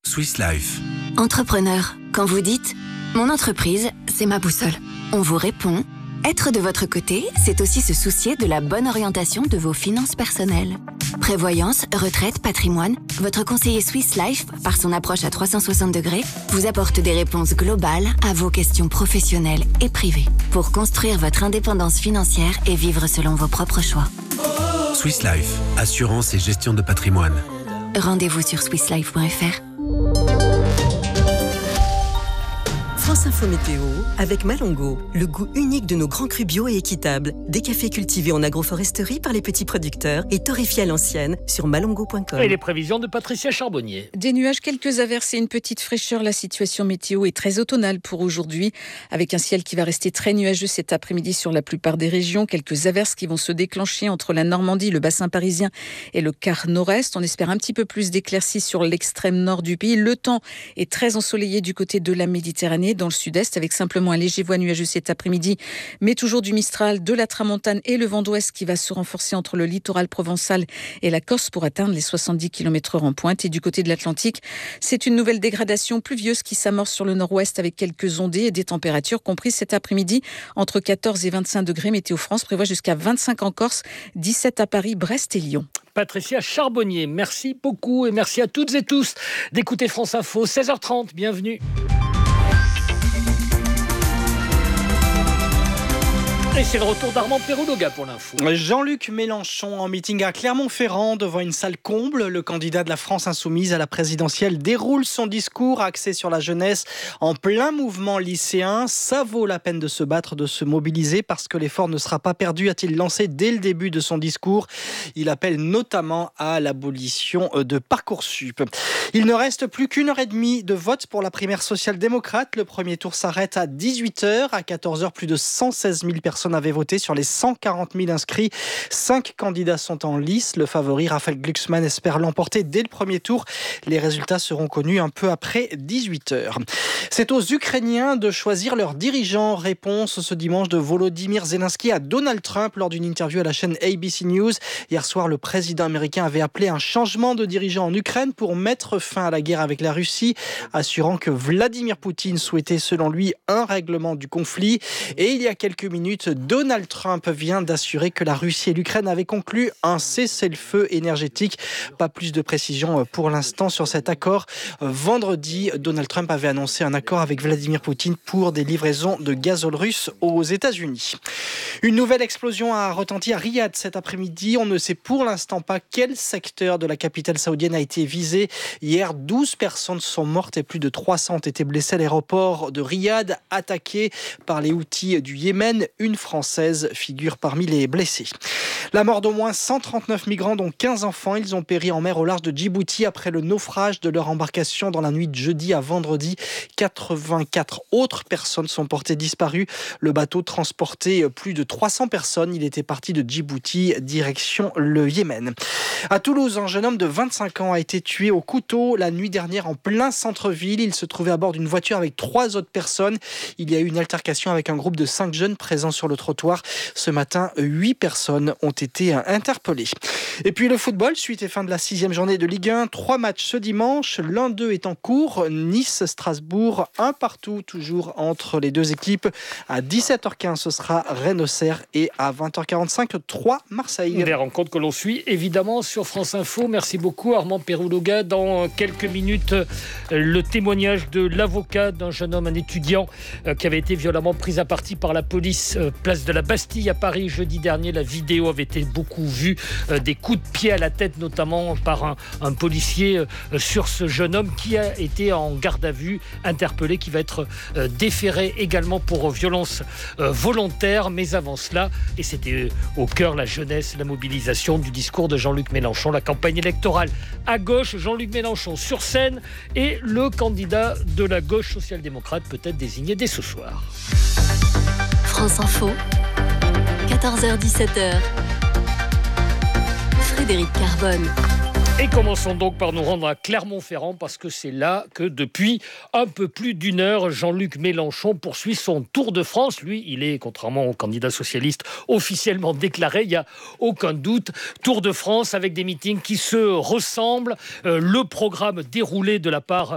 Swiss Life. Entrepreneur, quand vous dites « Mon entreprise, c'est ma boussole », on vous répond « Être de votre côté, c'est aussi se soucier de la bonne orientation de vos finances personnelles. » Prévoyance, retraite, patrimoine, votre conseiller Swiss Life, par son approche à 360 degrés, vous apporte des réponses globales à vos questions professionnelles et privées pour construire votre indépendance financière et vivre selon vos propres choix. Swiss Life, assurance et gestion de patrimoine. Rendez-vous sur swisslife.fr. France Info Météo avec Malongo, le goût unique de nos grands crus bio et équitables. Des cafés cultivés en agroforesterie par les petits producteurs et torréfiés à l'ancienne sur malongo.com. Et les prévisions de Patricia Charbonnier. Des nuages, quelques averses et une petite fraîcheur. La situation météo est très automnale pour aujourd'hui, avec un ciel qui va rester très nuageux cet après-midi sur la plupart des régions. Quelques averses qui vont se déclencher entre la Normandie, le bassin parisien et le quart nord-est. On espère un petit peu plus d'éclaircies sur l'extrême nord du pays. Le temps est très ensoleillé du côté de la Méditerranée, dans le sud-est, avec simplement un léger voie nuageux cet après-midi, mais toujours du Mistral, de la Tramontane et le vent d'ouest qui va se renforcer entre le littoral provençal et la Corse pour atteindre les 70 km/h en pointe. Et du côté de l'Atlantique, c'est une nouvelle dégradation pluvieuse qui s'amorce sur le nord-ouest avec quelques ondées et des températures comprises cet après-midi entre 14 et 25 degrés. Météo France prévoit jusqu'à 25 en Corse, 17 à Paris, Brest et Lyon. Patricia Charbonnier, merci beaucoup et merci à toutes et tous d'écouter France Info, 16h30, bienvenue. Et c'est le retour d'Armand Pérouloga pour l'info. Jean-Luc Mélenchon en meeting à Clermont-Ferrand devant une salle comble. Le candidat de la France insoumise à la présidentielle déroule son discours axé sur la jeunesse en plein mouvement lycéen. Ça vaut la peine de se battre, de se mobiliser parce que l'effort ne sera pas perdu, a-t-il lancé dès le début de son discours. Il appelle notamment à l'abolition de Parcoursup. Il ne reste plus qu'une heure et demie de vote pour la primaire social-démocrate. Le premier tour s'arrête à 18h. À 14h, plus de 116 000 personnes avaient voté sur les 140 000 inscrits. 5 candidats sont en lice. Le favori, Raphaël Glucksmann, espère l'emporter dès le premier tour. Les résultats seront connus un peu après 18h. C'est aux Ukrainiens de choisir leur dirigeant. Réponse ce dimanche de Volodymyr Zelensky à Donald Trump lors d'une interview à la chaîne ABC News. Hier soir, le président américain avait appelé un changement de dirigeant en Ukraine pour mettre fin à la guerre avec la Russie, assurant que Vladimir Poutine souhaitait selon lui un règlement du conflit. Et il y a quelques minutes, Donald Trump vient d'assurer que la Russie et l'Ukraine avaient conclu un cessez-le-feu énergétique. Pas plus de précisions pour l'instant sur cet accord. Vendredi, Donald Trump avait annoncé un accord avec Vladimir Poutine pour des livraisons de gazole russe aux États-Unis. Une nouvelle explosion a retenti à Riyad cet après-midi. On ne sait pour l'instant pas quel secteur de la capitale saoudienne a été visé. Hier, 12 personnes sont mortes et plus de 300 ont été blessées à l'aéroport de Riyad, attaqué par les Houthis du Yémen. Une Française figure parmi les blessés. La mort d'au moins 139 migrants, dont 15 enfants. Ils ont péri en mer au large de Djibouti après le naufrage de leur embarcation dans la nuit de jeudi à vendredi. 84 autres personnes sont portées disparues. Le bateau transportait plus de 300 personnes. Il était parti de Djibouti, direction le Yémen. À Toulouse, un jeune homme de 25 ans a été tué au couteau la nuit dernière en plein centre-ville. Il se trouvait à bord d'une voiture avec 3 autres personnes. Il y a eu une altercation avec un groupe de 5 jeunes présents sur le trottoir. Ce matin, 8 personnes ont été interpellées. Et puis le football, suite et fin de la 6e journée de Ligue 1. 3 matchs ce dimanche. L'un d'eux est en cours. Nice-Strasbourg, un partout toujours entre les deux équipes. À 17h15, ce sera Rennes-Auxerre et à 20h45, 3 Marseille. Des rencontres que l'on suit évidemment sur France Info. Merci beaucoup Armand Pérouloga. Dans quelques minutes, le témoignage de l'avocat d'un jeune homme, un étudiant qui avait été violemment pris à partie par la police place de la Bastille à Paris jeudi dernier. La vidéo avait été beaucoup vue, des coups de pied à la tête notamment par un policier sur ce jeune homme qui a été en garde à vue, interpellé, qui va être déféré également pour violence volontaire. Mais avant cela, et c'était au cœur la jeunesse, la mobilisation du discours de Jean-Luc Mélenchon, la campagne électorale à gauche, Jean-Luc Mélenchon sur scène et le candidat de la gauche social-démocrate peut être désigné dès ce soir. France Info, 14h-17h. Frédéric Carbone. Et commençons donc par nous rendre à Clermont-Ferrand parce que c'est là que depuis un peu plus d'une heure, Jean-Luc Mélenchon poursuit son tour de France. Lui, il est, contrairement au candidat socialiste, officiellement déclaré, il n'y a aucun doute. Tour de France avec des meetings qui se ressemblent. Le programme déroulé de la part